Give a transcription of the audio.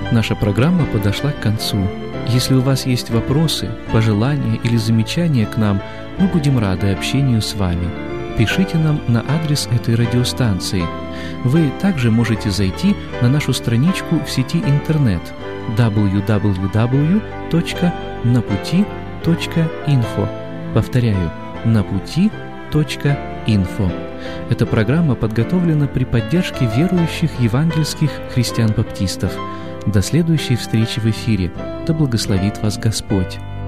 Наша программа подошла к концу. Если у вас есть вопросы, пожелания или замечания к нам, мы будем рады общению с вами. Пишите нам на адрес этой радиостанции. Вы также можете зайти на нашу страничку в сети интернет www.naputi.info. Повторяю, naputi.info. Эта программа подготовлена при поддержке верующих евангельских христиан-баптистов. До следующей встречи в эфире. Да благословит вас Господь!